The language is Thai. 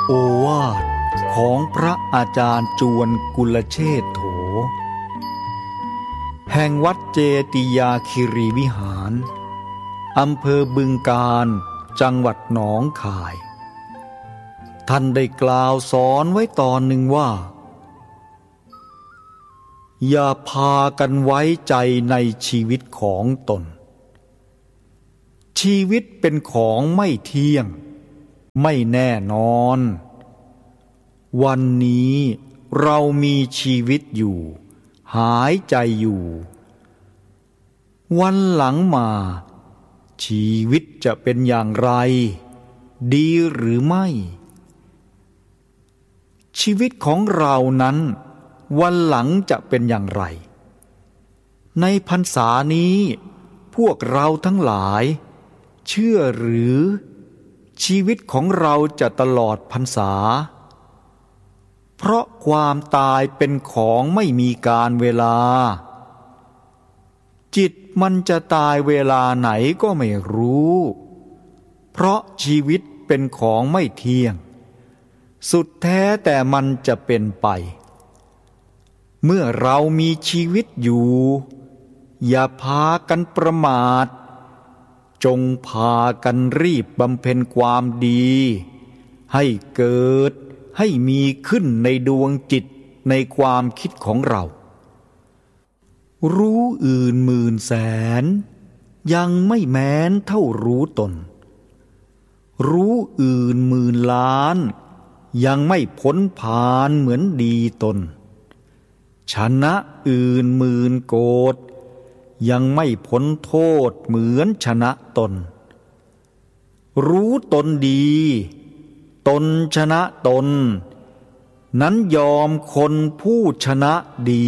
โอวาทของพระอาจารย์จวนกุลเชษโถแห่งวัดเจติยาคิรีวิหารอำเภอบึงกาฬจังหวัดหนองคาย ท่านได้กล่าวสอนไว้ตอนหนึ่งว่าอย่าพากันไว้ใจในชีวิตของตนชีวิตเป็นของไม่เที่ยงไม่แน่นอนวันนี้เรามีชีวิตอยู่หายใจอยู่วันหลังมาชีวิตจะเป็นอย่างไรดีหรือไม่ชีวิตของเรานั้นวันหลังจะเป็นอย่างไรในพรรษานี้พวกเราทั้งหลายเชื่อหรือชีวิตของเราจะตลอดพรรษาเพราะความตายเป็นของไม่มีกาลเวลาจิตมันจะตายเวลาไหนก็ไม่รู้เพราะชีวิตเป็นของไม่เที่ยงสุดแท้แต่มันจะเป็นไปเมื่อเรามีชีวิตอยู่อย่าพากันประมาทจงพากันรีบบำเพ็ญความดีให้เกิดให้มีขึ้นในดวงจิตในความคิดของเรารู้อื่นหมื่นแสนยังไม่แม้นเท่ารู้ตนรู้อื่นหมื่นล้านยังไม่พ้นผานเหมือนดีตนชนะอื่นหมื่นโกฏยังไม่พ้นโทษเหมือนชนะตนรู้ตนดีตนชนะตนนั้นยอมคนผู้ชนะดี